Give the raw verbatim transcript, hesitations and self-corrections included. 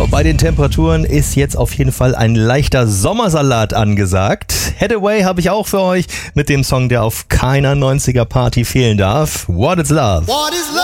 So, bei den Temperaturen ist jetzt auf jeden Fall ein leichter Sommersalat angesagt. Hathaway habe ich auch für euch mit dem Song, der auf keiner neunziger Party fehlen darf. What is Love? What is love?